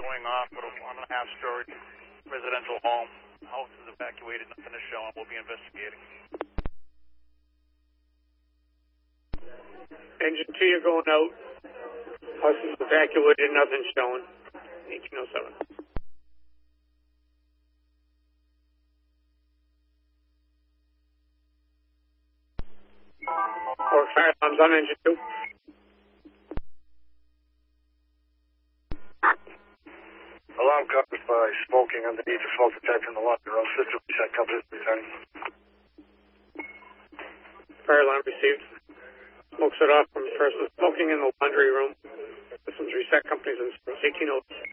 going off at a 1.5-story residential home. House is evacuated, nothing is shown. We'll be investigating. Engine 2, you're going out. House is evacuated, nothing shown. 1807. Or fire alarms on engine 2. Alarm covered by smoking underneath the smoke detector in the laundry room. System reset company returning. Fire alarm received. Smoke set off from person smoking in the laundry room. Systems reset companies in 1807.